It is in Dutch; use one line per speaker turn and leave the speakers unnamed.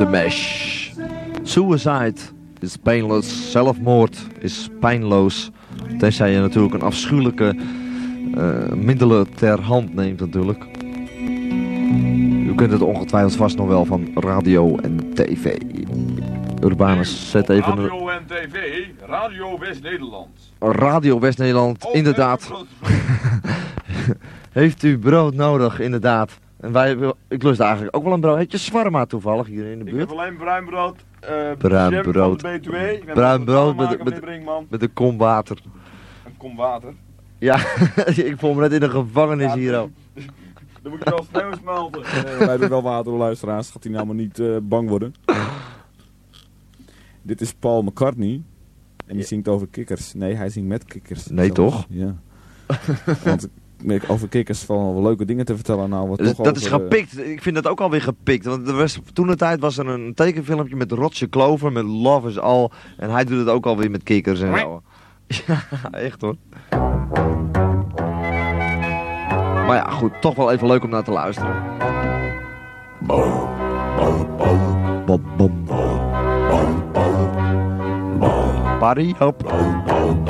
The Mesh. Suicide is painless. Zelfmoord is pijnloos. Tenzij je natuurlijk een afschuwelijke middelen ter hand neemt natuurlijk. U kent het ongetwijfeld vast nog wel van radio en tv. Urbanus, zet even...
Radio en tv, Radio West-Nederland.
Radio West-Nederland, inderdaad. Heeft u brood nodig, inderdaad. En ik lust eigenlijk ook wel een brood. Heb je shawarma toevallig hier in de buurt?
Ik heb alleen bruin brood.
Bruin brood. Bruin brood met een kom water.
Een kom water?
Ja, ik voel me net in een gevangenis hier al.
Dan moet je wel sneeuw smelten.
Wij hebben wel water, luisteraars. Gaat hij nou maar niet bang worden. Dit is Paul McCartney. En die zingt over kikkers. Nee, hij zingt met kikkers.
Nee,
zelfs.
toch?
Ja. Want over kikkers vallen wel leuke dingen te vertellen. Nou, wat
Dus
toch
dat
over,
is gepikt. Ik vind dat ook alweer gepikt. Want toen de tijd was er een tekenfilmpje met Roger Clover, met Love is All. En hij doet het ook alweer met kikkers en zo. Ja, echt hoor. Maar ja, goed. Toch wel even leuk om naar te luisteren. Bom, bom. Party up.